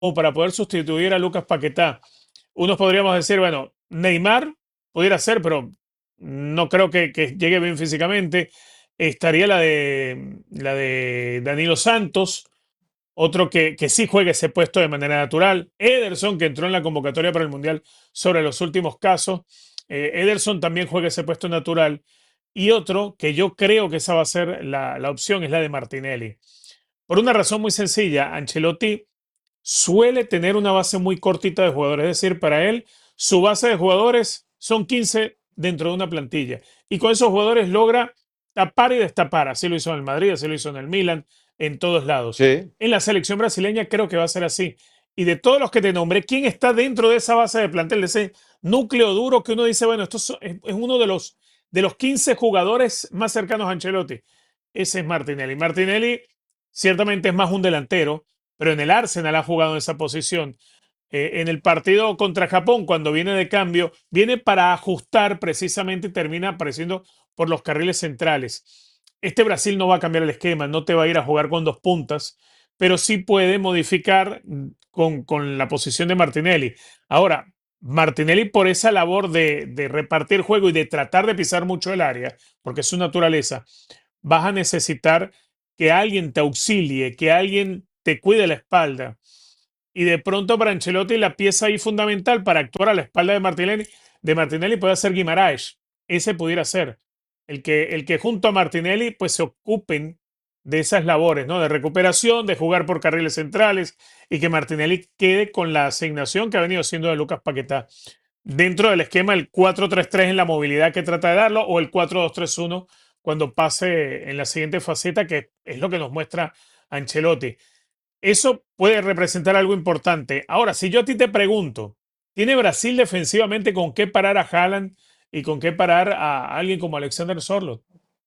como para poder sustituir a Lucas Paquetá. Unos podríamos decir, bueno, Neymar pudiera ser, pero no creo que llegue bien físicamente. Estaría la de Danilo Santos, otro que sí juegue ese puesto de manera natural. Ederson, que entró en la convocatoria para el Mundial sobre los últimos casos. Ederson también juega ese puesto natural. Y otro que yo creo que esa va a ser la opción es la de Martinelli. Por una razón muy sencilla, Ancelotti suele tener una base muy cortita de jugadores. Es decir, para él, su base de jugadores son 15 dentro de una plantilla. Y con esos jugadores logra tapar y destapar. Así lo hizo en el Madrid, así lo hizo en el Milan, en todos lados. Sí. En la selección brasileña creo que va a ser así. Y de todos los que te nombré, ¿quién está dentro de esa base de plantel, de ese núcleo duro que uno dice, bueno, es uno de los 15 jugadores más cercanos a Ancelotti? Ese es Martinelli. Martinelli ciertamente es más un delantero, pero en el Arsenal ha jugado en esa posición. En el partido contra Japón, cuando viene de cambio, viene para ajustar precisamente y termina apareciendo por los carriles centrales. Este Brasil no va a cambiar el esquema, no te va a ir a jugar con dos puntas, pero sí puede modificar con la posición de Martinelli. Ahora, Martinelli por esa labor de repartir juego y de tratar de pisar mucho el área, porque es su naturaleza, vas a necesitar que alguien te auxilie, que alguien te cuide la espalda. Y de pronto para Ancelotti la pieza ahí fundamental para actuar a la espalda de Martinelli puede ser Guimaraes. Ese pudiera ser el que junto a Martinelli pues se ocupen de esas labores, ¿no? De recuperación, de jugar por carriles centrales y que Martinelli quede con la asignación que ha venido siendo de Lucas Paquetá. Dentro del esquema el 4-3-3 en la movilidad que trata de darlo o el 4-2-3-1 cuando pase en la siguiente faceta, que es lo que nos muestra Ancelotti. Eso puede representar algo importante. Ahora, si yo a ti te pregunto, ¿tiene Brasil defensivamente con qué parar a Haaland y con qué parar a alguien como Alexander Sorloth?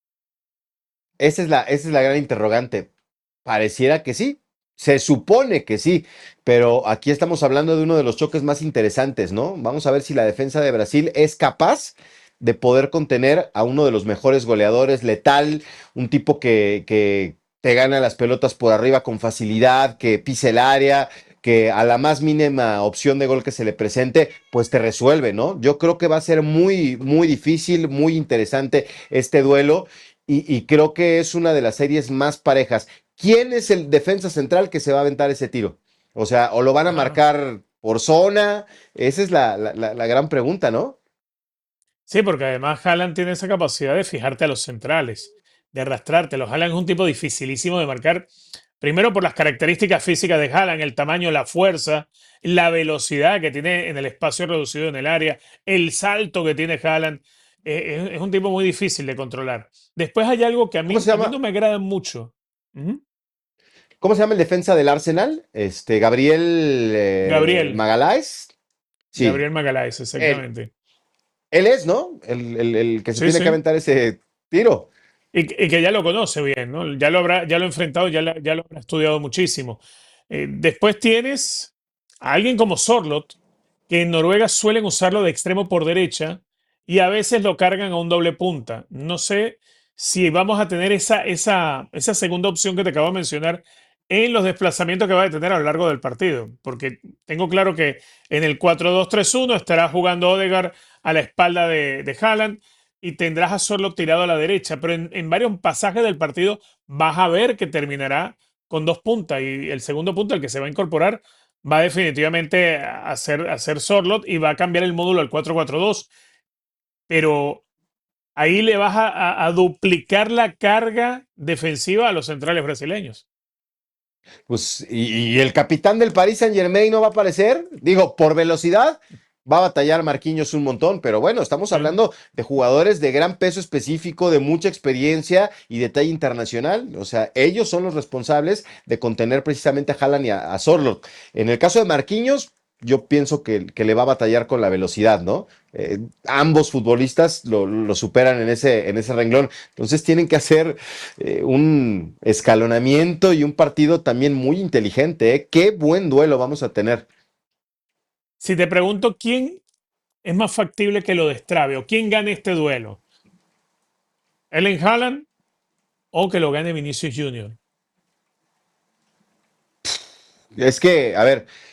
Esa es la gran interrogante. Pareciera que sí, se supone que sí, pero aquí estamos hablando de uno de los choques más interesantes, ¿no? Vamos a ver si la defensa de Brasil es capaz de poder contener a uno de los mejores goleadores, letal, un tipo que te gana las pelotas por arriba con facilidad, que pise el área, que a la más mínima opción de gol que se le presente, pues te resuelve, ¿no? Yo creo que va a ser muy, muy difícil, muy interesante este duelo y creo que es una de las series más parejas. ¿Quién es el defensa central que se va a aventar ese tiro? O sea, o lo van a Claro. marcar por zona. Esa es la gran pregunta, ¿no? Sí, porque además Haaland tiene esa capacidad de fijarte a los centrales, de arrastrártelos. Haaland es un tipo dificilísimo de marcar, primero por las características físicas de Haaland, el tamaño, la fuerza, la velocidad que tiene en el espacio reducido en el área, el salto que tiene Haaland. Es un tipo muy difícil de controlar. Después hay algo que a ¿Cómo mí, se a mí no llama? me agrada mucho. Ujú. ¿Cómo se llama el defensa del Arsenal? Gabriel Gabriel, Magaláes. Sí, Gabriel Magaláes, él, exactamente. él es, ¿no? El que se Sí, tiene que sí. aventar ese tiro. Y que ya lo conoce bien, ¿no? Ya lo ha enfrentado, ya lo habrá estudiado muchísimo. Después tienes a alguien como Sorloth, que en Noruega suelen usarlo de extremo por derecha y a veces lo cargan a un doble punta. No sé si vamos a tener esa segunda opción que te acabo de mencionar en los desplazamientos que va a tener a lo largo del partido, porque tengo claro que en el 4-2-3-1 estará jugando Odegaard a la espalda de Haaland y tendrás a Sorloth tirado a la derecha, pero en varios pasajes del partido vas a ver que terminará con dos puntas y el segundo punto, el que se va a incorporar, va definitivamente a ser Sorloth y va a cambiar el módulo al 4-4-2, pero ahí le vas a duplicar la carga defensiva a los centrales brasileños. Pues, y el capitán del Paris Saint-Germain no va a aparecer. Digo, por velocidad va a batallar Marquinhos un montón, pero bueno, estamos ¿Sí? hablando de jugadores de gran peso específico, de mucha experiencia y de talla internacional. O sea, ellos son los responsables de contener precisamente a Haaland y a Sorloth. En el caso de Marquinhos, yo pienso que le va a batallar con la velocidad, ¿no? Ambos futbolistas lo superan en ese renglón. Entonces tienen que hacer un escalonamiento y un partido también muy inteligente, ¿eh? Qué buen duelo vamos a tener. Si te pregunto quién es más factible que lo destrabe o quién gane este duelo, Ellen Haaland o que lo gane Vinicius Junior. Es que, a ver,